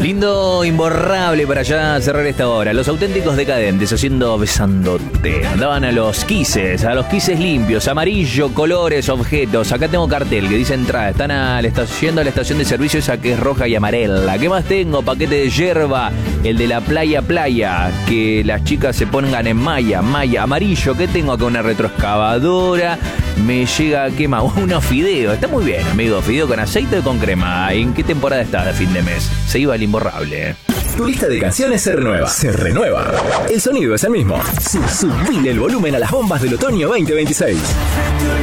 Lindo, imborrable para ya cerrar esta hora. Los auténticos decadentes haciendo Besándote. Andaban a los quises limpios, amarillo, colores, objetos. Acá tengo cartel que dice entrada. Están yendo a la estación de servicio esa que es roja y amarela. ¿Qué más tengo? Paquete de yerba, el de la playa, que las chicas se pongan en malla, amarillo. ¿Qué tengo acá? Una retroexcavadora. Me llega, ¿qué más? Unos fideos. Está muy bien, amigo. Fideo con aceite o con crema. ¿En qué temporada está de fin de mes? Se iba el imborrable. Tu lista de canciones se renueva. Se renueva. El sonido es el mismo. Subile el volumen a las bombas del otoño 2026.